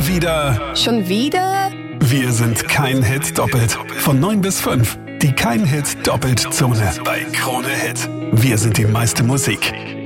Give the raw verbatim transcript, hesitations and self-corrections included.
wieder. Schon wieder? Wir sind kein Hit doppelt. Von neun bis fünf. Die Kein Hit doppelt Zone bei Krone Hit. Wir sind die meiste Musik.